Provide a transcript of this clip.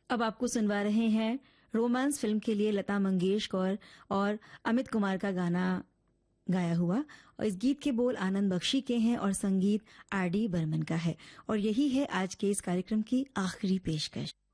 अब आपको सुनवा रहे हैं रोमांस फिल्म के लिए लता मंगेशकर और अमित कुमार का गाना गाया हुआ। और इस गीत के बोल आनंद बख्शी के हैं और संगीत आर डी बर्मन का है। और यही है आज के इस कार्यक्रम की आखिरी पेशकश।